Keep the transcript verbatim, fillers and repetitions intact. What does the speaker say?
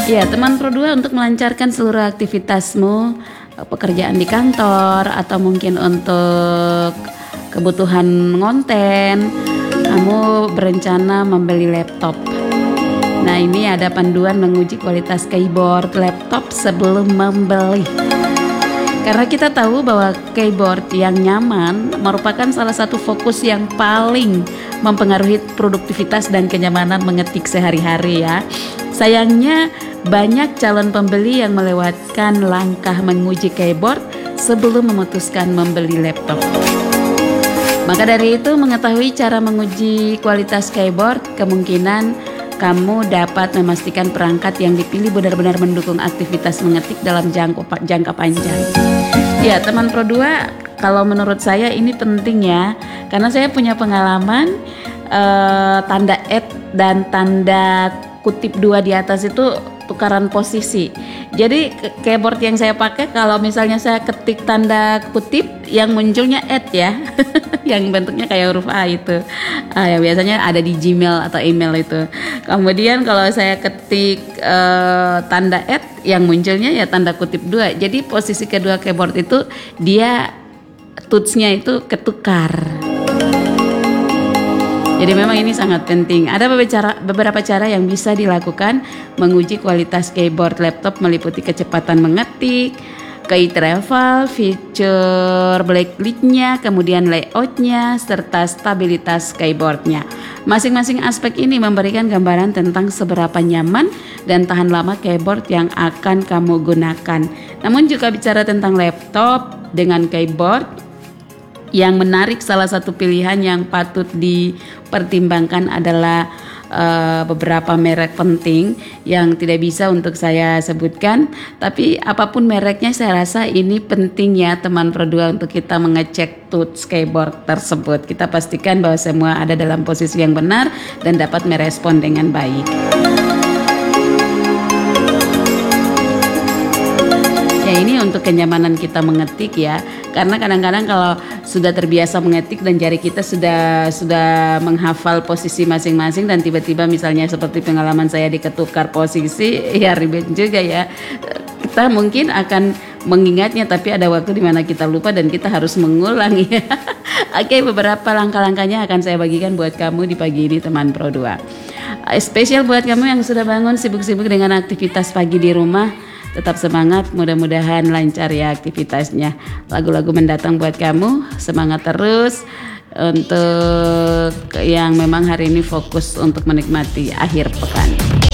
Ya, teman Pro dua untuk melancarkan seluruh aktivitasmu, pekerjaan di kantor atau mungkin untuk kebutuhan ngonten, kamu berencana membeli laptop. Nah, ini ada panduan menguji kualitas keyboard laptop sebelum membeli. Karena kita tahu bahwa keyboard yang nyaman merupakan salah satu fokus yang paling mempengaruhi produktivitas dan kenyamanan mengetik sehari-hari ya. Sayangnya banyak calon pembeli yang melewatkan langkah menguji keyboard sebelum memutuskan membeli laptop. Maka dari itu, mengetahui cara menguji kualitas keyboard, kemungkinan kamu dapat memastikan perangkat yang dipilih benar-benar mendukung aktivitas mengetik dalam jangka, jangka panjang. Ya, teman Pro dua, kalau menurut saya ini penting ya, karena saya punya pengalaman eh, tanda et dan tanda kutip dua di atas itu tukaran posisi. Jadi keyboard yang saya pakai, kalau misalnya saya ketik tanda kutip, yang munculnya et ya, yang bentuknya kayak huruf A itu, ah, yang biasanya ada di Gmail atau email itu. Kemudian kalau saya ketik uh, tanda et, yang munculnya ya tanda kutip dua. Jadi posisi kedua keyboard itu dia touch-nya itu ketukar. Jadi memang ini sangat penting. Ada beberapa cara, beberapa cara yang bisa dilakukan menguji kualitas keyboard laptop, meliputi kecepatan mengetik, key travel, fitur backlight-nya, kemudian layout-nya, serta stabilitas keyboard-nya. Masing-masing aspek ini memberikan gambaran tentang seberapa nyaman dan tahan lama keyboard yang akan kamu gunakan. Namun juga bicara tentang laptop dengan keyboard, yang menarik, salah satu pilihan yang patut dipertimbangkan adalah uh, beberapa merek penting yang tidak bisa untuk saya sebutkan. Tapi apapun mereknya, saya rasa ini penting ya teman Pro dua untuk kita mengecek touch keyboard tersebut. Kita pastikan bahwa semua ada dalam posisi yang benar dan dapat merespon dengan baik. Ya, ini untuk kenyamanan kita mengetik ya. Karena kadang-kadang kalau sudah terbiasa mengetik dan jari kita sudah sudah menghafal posisi masing-masing, dan tiba-tiba misalnya seperti pengalaman saya diketukar posisi, ya ribet juga ya. Kita mungkin akan mengingatnya, tapi ada waktu di mana kita lupa dan kita harus mengulang ya. Oke, beberapa langkah-langkahnya akan saya bagikan buat kamu di pagi ini teman Pro dua. Spesial buat kamu yang sudah bangun sibuk-sibuk dengan aktivitas pagi di rumah. Tetap semangat, mudah-mudahan lancar ya aktivitasnya. Lagu-lagu mendatang buat kamu, semangat terus untuk yang memang hari ini fokus untuk menikmati akhir pekan.